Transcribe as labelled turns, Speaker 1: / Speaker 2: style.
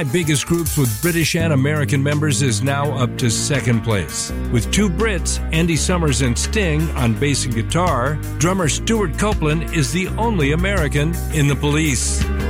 Speaker 1: Biggest groups with British and American members is now up to second place. With two Brits, Andy Summers and Sting, on bass and guitar, drummer Stuart Copeland is the only American in The Police.